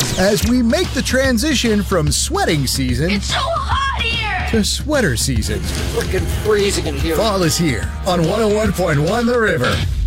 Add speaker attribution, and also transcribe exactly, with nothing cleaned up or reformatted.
Speaker 1: as we make the transition from sweating season
Speaker 2: It's so hot here!
Speaker 1: to sweater season.
Speaker 3: Freaking freezing in here.
Speaker 1: Fall is here on one oh one point one The River.